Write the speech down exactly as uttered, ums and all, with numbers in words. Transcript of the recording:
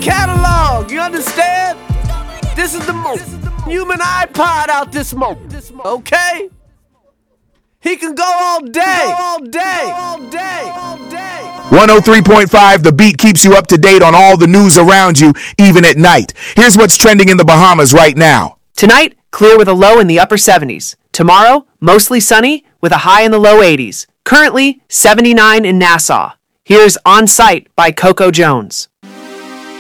catalog, you understand? This is the most human iPod out this moment, okay? He can go all day, all day, all day, all day. one oh three point five, The Beat keeps you up to date on all the news around you, even at night. Here's what's trending in the Bahamas right now. Tonight, clear with a low in the upper seventies. Tomorrow, mostly sunny with a high in the low eighties. Currently, seventy-nine in Nassau. Here's On Site by Coco Jones.